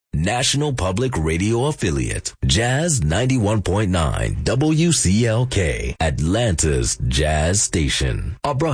National Public Radio affiliate, Jazz 91.9 WCLK, Atlanta's Jazz Station.